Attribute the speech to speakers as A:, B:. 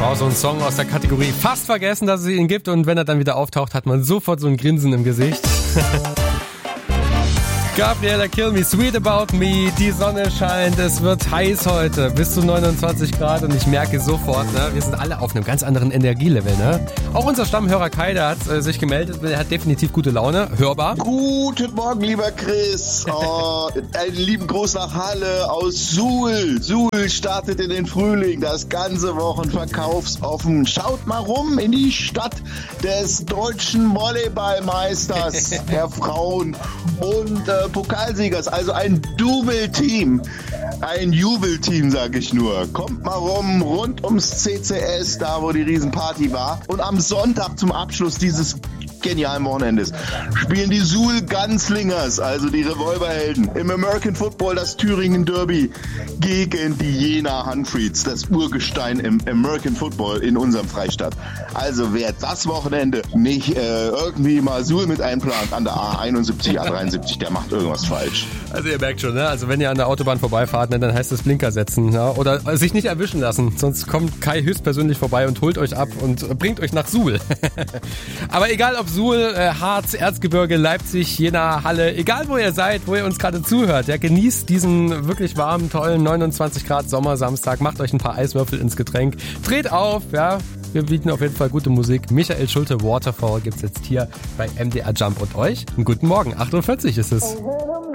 A: Wow, so ein Song aus der Kategorie fast vergessen, dass es ihn gibt, und wenn er dann wieder auftaucht, hat man sofort so ein Grinsen im Gesicht. Gabriella Kill Me, Sweet About Me, die Sonne scheint, es wird heiß heute, bis zu 29 Grad, und ich merke sofort, ne, wir sind alle auf einem ganz anderen Energielevel, ne? Auch unser Stammhörer Kai, der hat sich gemeldet, der hat definitiv gute Laune, hörbar.
B: Guten Morgen, lieber Chris. Einen lieben Gruß nach Halle aus Suhl. Suhl startet in den Frühling, das ganze Wochenverkaufsoffen. Schaut mal rum in die Stadt des deutschen Volleyballmeisters der Frauen und Pokalsiegers, also ein Double-Team, ein Jubelteam, sag ich nur. Kommt mal rum, rund ums CCS, da wo die Riesenparty war. Und am Sonntag zum Abschluss dieses genialen Wochenendes spielen die Suhl Ganzlingers, also die Revolverhelden, im American Football das Thüringen Derby gegen die Jena Hunfreeds, das Urgestein im American Football in unserem Freistaat. Also wer das Wochenende nicht irgendwie mal Suhl mit einplant an der A71, A73, der macht irgendwas falsch.
A: Also ihr merkt schon, ne? Also wenn ihr an der Autobahn vorbeifahrt, ne, dann heißt es Blinker setzen, ja? Oder sich nicht erwischen lassen, sonst kommt Kai höchstpersönlich vorbei und holt euch ab und bringt euch nach Suhl. Aber egal ob Suhl, Harz, Erzgebirge, Leipzig, Jena, Halle, egal wo ihr seid, wo ihr uns gerade zuhört, ja, genießt diesen wirklich warmen, tollen 29 Grad Sommersamstag, macht euch ein paar Eiswürfel ins Getränk, dreht auf, ja, wir bieten auf jeden Fall gute Musik. Michael Schulte, Waterfall gibt's jetzt hier bei MDR Jump, und euch einen guten Morgen, 8:40 Uhr ist es.